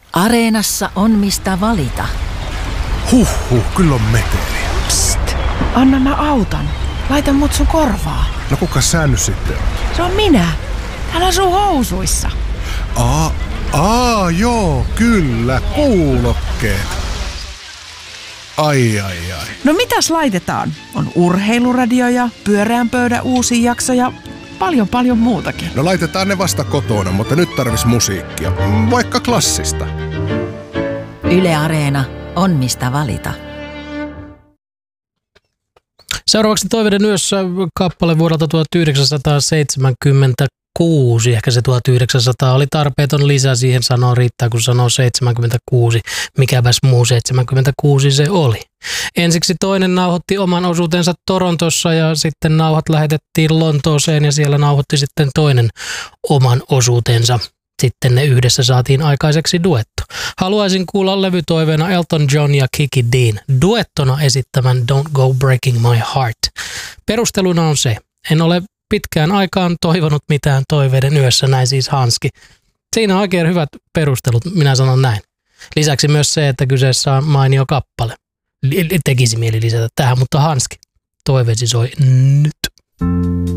Areenassa on mistä valita. Kyllä on meteliä. Psst, anna mä autan. Laita mut sun korvaa. No kuka sä nyt sitten on? Se on minä. Täällä on sun housuissa. Joo, kyllä, kuulokkeet. Ai. No mitäs laitetaan? On urheiluradio ja pyöreän pöydän uusi jakso ja paljon muutakin. No laitetaan ne vasta kotona, mutta nyt tarvis musiikkia. Vaikka klassista. Yle Areena on mistä valita. Seuraavaksi Toiveiden yössä kappale vuodelta 1976, ehkä se 1900 oli tarpeeton lisä, siihen sanoo riittää kun sanoo 76, mikäpäs muu 76 se oli. Ensiksi toinen nauhoitti oman osuutensa Torontossa ja sitten nauhat lähetettiin Lontooseen ja siellä nauhoitti sitten toinen oman osuutensa. Sitten ne yhdessä saatiin aikaiseksi duetto. Haluaisin kuulla levytoiveena Elton John ja Kiki Dean duettona esittämän Don't Go Breaking My Heart. Perusteluna on se, en ole pitkään aikaan toivonut mitään Toiveiden yössä, näin siis Hanski. Siinä on oikein hyvät perustelut, minä sanon näin. Lisäksi myös se, että kyseessä on mainio kappale. Tekisi mieli lisätä tähän, mutta Hanski, toiveesi soi nyt.